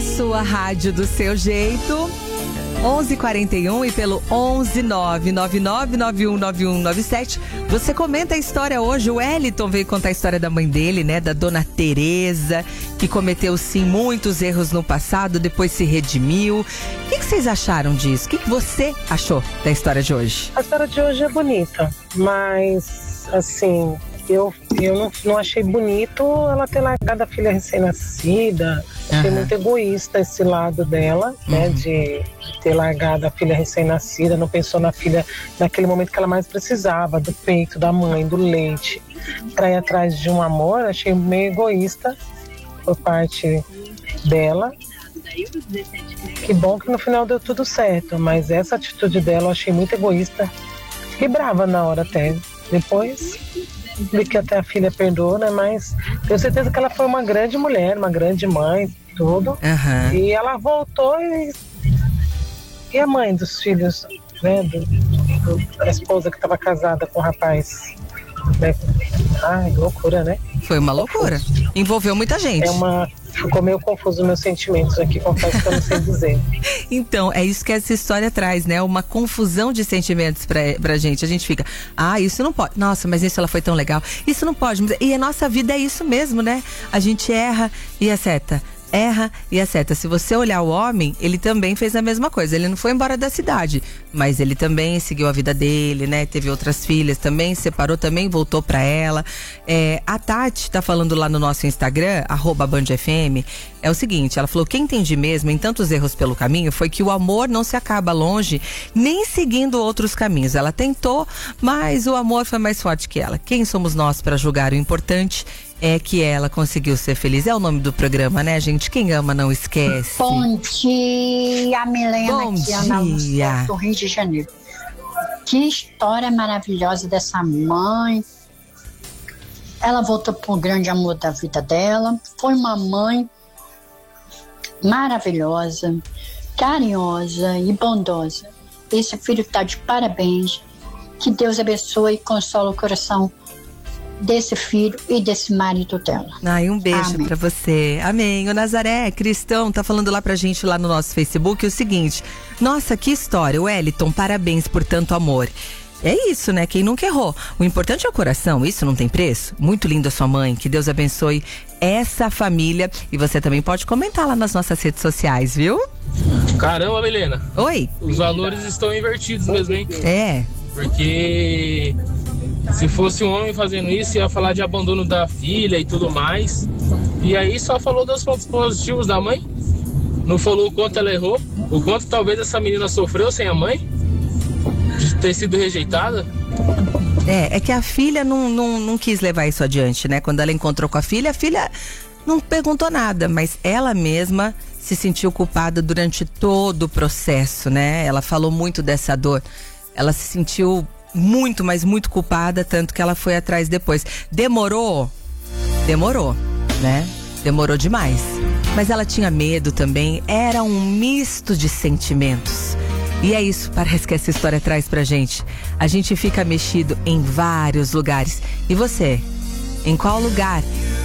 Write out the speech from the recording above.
na sua rádio do seu jeito. 11h41 e pelo 11999919197. Você comenta a história hoje. O Wellington veio contar a história da mãe dele, né? Da dona Tereza, que cometeu sim muitos erros no passado, depois se redimiu. O que vocês acharam disso? O que você achou da história de hoje? A história de hoje é bonita, mas assim, eu não achei bonito ela ter largado a filha recém-nascida. Achei muito egoísta esse lado dela, né, de ter largado a filha recém-nascida, não pensou na filha naquele momento que ela mais precisava, do peito, da mãe, do leite, para ir atrás de um amor. Achei meio egoísta por parte dela. Que bom que no final deu tudo certo, mas essa atitude dela eu achei muito egoísta. Fiquei brava na hora até. Depois vi que até a filha perdoou, né? Mas tenho certeza que ela foi uma grande mulher, uma grande mãe, tudo. E ela voltou e a mãe dos filhos, né? Da esposa que estava casada com o rapaz. Né? Ai, loucura, né? Foi uma loucura. Envolveu muita gente. Ficou meio confuso meus sentimentos aqui, confesso que eu não sei dizer. Então, é isso que essa história traz, né? Uma confusão de sentimentos pra gente. A gente fica, isso não pode. Nossa, mas isso ela foi tão legal. Isso não pode. E a nossa vida é isso mesmo, né? A gente erra e acerta. Erra e acerta. Se você olhar o homem, ele também fez a mesma coisa. Ele não foi embora da cidade, mas ele também seguiu a vida dele, né? Teve outras filhas também, separou também, voltou pra ela. A Tati tá falando lá no nosso Instagram, @BandFM, é o seguinte, ela falou, quem entendi mesmo em tantos erros pelo caminho foi que o amor não se acaba longe, nem seguindo outros caminhos. Ela tentou, mas o amor foi mais forte que ela. Quem somos nós para julgar? O importante é que ela conseguiu ser feliz. É o nome do programa, né, gente? Quem ama não esquece. Bom dia, Milena. Bom dia. Do Rio de Janeiro. Que história maravilhosa dessa mãe. Ela voltou pro grande amor da vida dela. Foi uma mãe maravilhosa, carinhosa e bondosa. Esse filho tá de parabéns. Que Deus abençoe e consola o coração desse filho e desse marido dela. Um beijo pra você. Amém. O Nazaré Cristão tá falando lá pra gente lá no nosso Facebook o seguinte: nossa, que história, Wellington, parabéns por tanto amor. É isso, né? Quem nunca errou. O importante é o coração, isso não tem preço. Muito linda a sua mãe, que Deus abençoe essa família. E você também pode comentar lá nas nossas redes sociais, viu? Caramba, Milena. Oi. Os valores estão invertidos mesmo, hein? Porque se fosse um homem fazendo isso, ia falar de abandono da filha e tudo mais. E aí só falou dos pontos positivos da mãe. Não falou o quanto ela errou, o quanto talvez essa menina sofreu sem a mãe, de ter sido rejeitada. É que a filha não quis levar isso adiante, né? Quando ela encontrou com a filha não perguntou nada, mas ela mesma se sentiu culpada durante todo o processo, né? Ela falou muito dessa dor. Ela se sentiu muito, mas muito culpada, tanto que ela foi atrás depois. Demorou, né? Demorou demais. Mas ela tinha medo também, era um misto de sentimentos. E é isso, parece que essa história traz pra gente. A gente fica mexido em vários lugares. E você? Em qual lugar